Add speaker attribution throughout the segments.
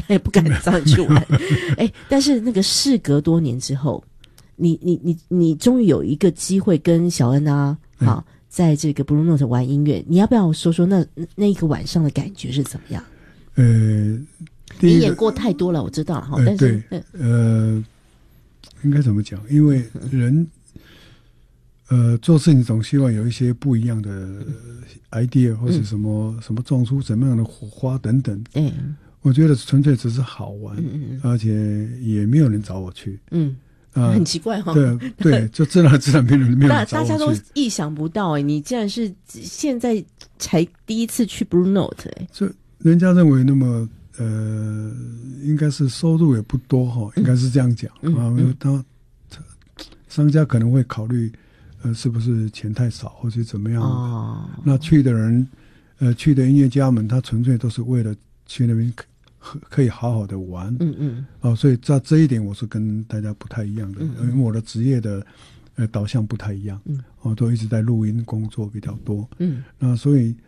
Speaker 1: 也不敢上去玩。但是那个事隔多年之后，你终于有一个机会跟小恩啊，好，在这个 Blue Note 玩音乐，你要不要说说那一个晚上的感觉是怎么样？
Speaker 2: 你
Speaker 1: 演过太多了，我知道哈，但是
Speaker 2: 对，应该怎么讲？因为人做事情总希望有一些不一样的 idea， 或是什么撞出怎么样的火花等等。
Speaker 1: 对，
Speaker 2: 我觉得纯粹只是好玩，而且也没有人找我去。
Speaker 1: 很奇怪哈。
Speaker 2: 对，就自然没有人找我去。
Speaker 1: 大家都意想不到你竟然是现在才第一次去 Blue Note
Speaker 2: 就人家认为那么应该是收入也不多哈，应该是这样讲他商家可能会考虑是不是钱太少或是怎么样的。那去的人去的音乐家们，他纯粹都是为了去那边可以好好的玩。所以在这一点我是跟大家不太一样的，因为我的职业的导向不太一样。都一直在录音工作比较多。那所以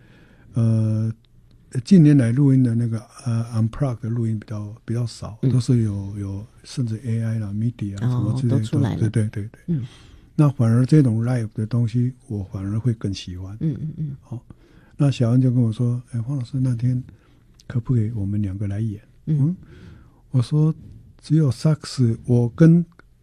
Speaker 2: 近年来录音的那个unplug 的录音比较少，都是有甚至 AI 啦 MIDI 啊什么之类的都出来了。对。那反而这种 live 的东西我反而会更喜欢。那小恩就跟我说，黄老师那天可不可以我们两个来演？我说只有萨克斯，我跟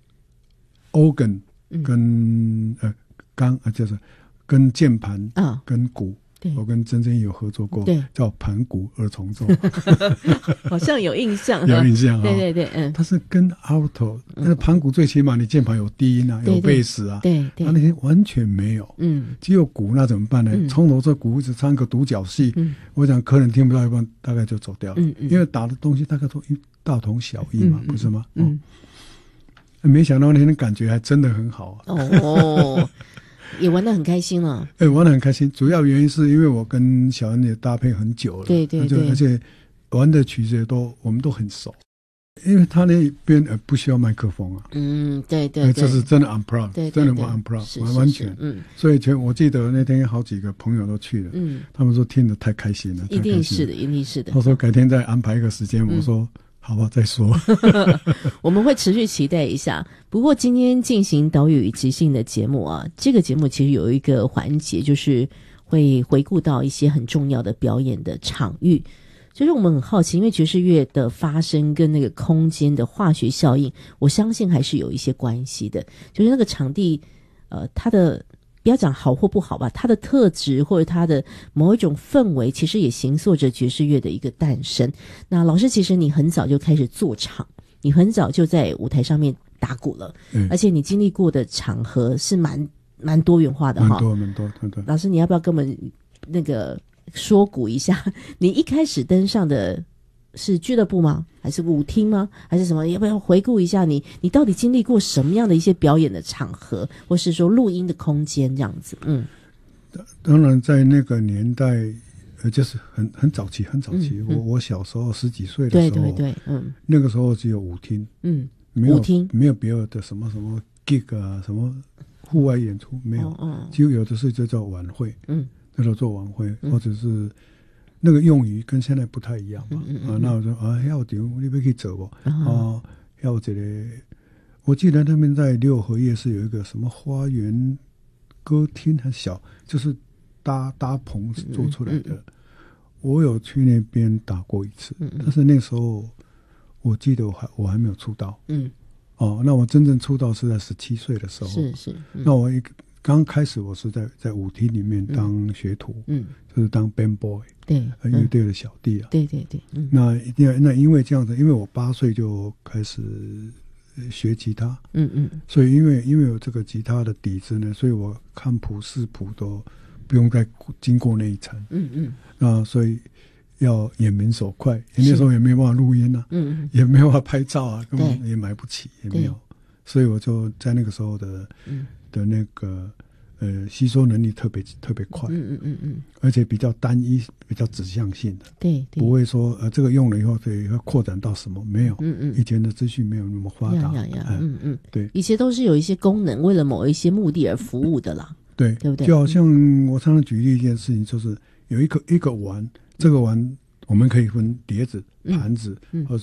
Speaker 2: organ 跟就是跟键盘跟鼓。我跟曾曾有合作过，叫盘鼓二重奏。
Speaker 1: 好像有印象。
Speaker 2: 有印象。
Speaker 1: 对。
Speaker 2: 它是跟 alto， 那盘鼓最起码你键盘有低音啊，有贝斯啊。
Speaker 1: 对。
Speaker 2: 他那天完全没有。只有鼓，那怎么办呢？从头这鼓一直唱个独角戏，我想客人听不到一半，大概就走掉了。因为打的东西大概都大同小异嘛，不是吗？没想到那天的感觉还真的很好。
Speaker 1: 也玩得很开心了。
Speaker 2: 玩得很开心，主要原因是因为我跟小恩也搭配很久了。对，而且玩的曲子我们都很熟，因为他那边不需要麦克风啊。
Speaker 1: 对，
Speaker 2: 这是真的 unplugged， 真的玩 unplugged， 完全。所以我记得那天好几个朋友都去了，他们说听得太开心了。
Speaker 1: 一定是的。
Speaker 2: 他说改天再安排一个时间，我说好吧，再说。
Speaker 1: 我们会持续期待一下。不过今天进行岛屿与即兴的节目啊，这个节目其实有一个环节，就是会回顾到一些很重要的表演的场域。就是我们很好奇，因为爵士乐的发生跟那个空间的化学效应，我相信还是有一些关系的。就是那个场地，它的不要讲好或不好吧，它的特质或者它的某一种氛围，其实也形塑着爵士乐的一个诞生。那老师，其实你很早就开始做场，你很早就在舞台上面打鼓了，而且你经历过的场合是蛮多元化的哈。
Speaker 2: 蛮多。
Speaker 1: 老师，你要不要跟我们那个说鼓一下？你一开始登上的是俱乐部吗？还是舞厅吗？还是什么？要不要回顾一下你到底经历过什么样的一些表演的场合，或是说录音的空间这样子？
Speaker 2: 当然在那个年代，就是很早期。我小时候10几岁的时候，对，那个时候只有舞厅，没有别的什么 gig 啊，什么户外演出没有，就有的是就叫晚会，那时候做晚会，或者是那个用语跟现在不太一样嘛。那我说要场你要去做不？要这个，我记得他们在六合夜市有一个什么花园歌厅，很小，就是搭棚做出来的。我有去那边打过一次，但是那时候我记得我还没有出道。那我真正出道是在17岁的时候。是。那我刚开始我是在舞厅里面当学徒，就是当 band boy， 对，乐队的小弟啊。对。那因为这样子，因为我8岁就开始学吉他，所以因为有这个吉他的底子呢，所以我看谱视谱都不用再经过那一层。所以要眼明手快，那时候也没有办法录音啊，也没有办法拍照啊，根本也买不起，也没有，所以我就在那个时候的那个吸收能力特别快，而且比较单一，比较指向性的，对，不会说这个用了以后对会扩展到什么，没有，以前的资讯没有那么发达，对，
Speaker 1: 以前都是有一些功能为了某一些目的而服务的啦，对不对？
Speaker 2: 就好像我常常举例一件事情，就是有一个碗，这个碗我们可以分碟子、盘子，或者